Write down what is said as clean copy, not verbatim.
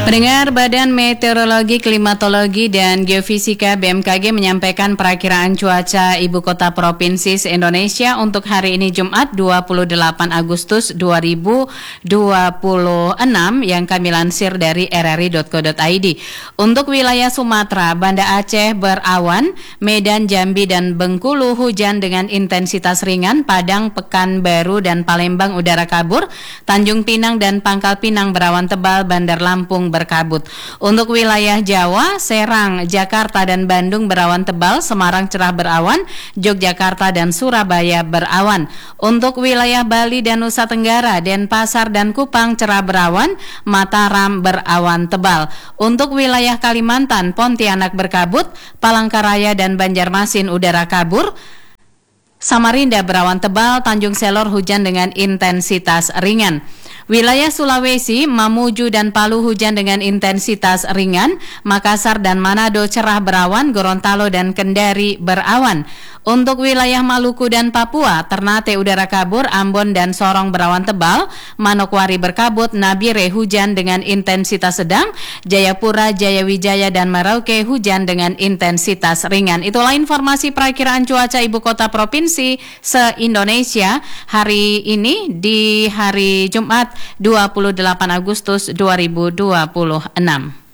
Pendengar, Badan Meteorologi, Klimatologi, dan Geofisika BMKG menyampaikan perakiraan cuaca Ibu Kota Provinsi Indonesia untuk hari ini Jumat 28 Agustus 2026 yang kami lansir dari rri.co.id. Untuk wilayah Sumatera, Banda Aceh berawan, Medan, Jambi, dan Bengkulu hujan dengan intensitas ringan, Padang, Pekanbaru, dan Palembang udara kabur, Tanjung Pinang dan Pangkal Pinang berawan tebal, Bandar Lampung berkabut. Untuk wilayah Jawa, Serang, Jakarta, dan Bandung berawan tebal, Semarang cerah berawan, Yogyakarta dan Surabaya berawan. Untuk wilayah Bali dan Nusa Tenggara, Denpasar dan Kupang cerah berawan, Mataram berawan tebal. Untuk wilayah Kalimantan, Pontianak berkabut, Palangkaraya dan Banjarmasin udara kabur, Samarinda berawan tebal, Tanjung Selor hujan dengan intensitas ringan. Wilayah Sulawesi, Mamuju dan Palu hujan dengan intensitas ringan, Makassar dan Manado cerah berawan, Gorontalo dan Kendari berawan. Untuk wilayah Maluku dan Papua, Ternate udara kabur, Ambon dan Sorong berawan tebal, Manokwari berkabut, Nabire hujan dengan intensitas sedang, Jayapura, Jayawijaya dan Merauke hujan dengan intensitas ringan. Itulah informasi perakiraan cuaca Ibu Kota Provinsi se-Indonesia hari ini di hari Jumat 28 Agustus 2026.